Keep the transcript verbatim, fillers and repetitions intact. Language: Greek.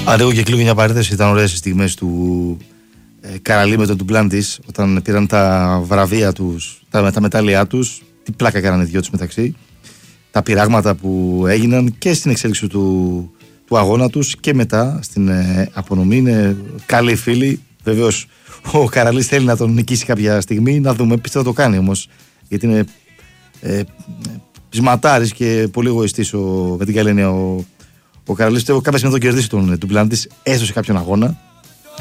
Αργό και κλείνω μια παρένθεση. Ήταν ωραίες οι στιγμές του ε, Καραλή με τον Ντουπλάντης όταν πήραν τα βραβεία τους, τα, τα μετάλλια τους. Τι πλάκα έκαναν οι δυο τους μεταξύ. Τα πειράγματα που έγιναν και στην εξέλιξη του, του αγώνα τους και μετά στην ε, απονομή. Είναι καλοί φίλοι. Βεβαίως ο Καραλής θέλει να τον νικήσει κάποια στιγμή. Να δούμε, πιστεύω το κάνει όμως. Γιατί είναι ε, πεισματάρης και πολύ εγωιστής με την καλή έννοια ο, ο Καραλής. Κάποια στιγμή θα τον κερδίσει τον Ντουπλάντης, έστω σε κάποιον αγώνα.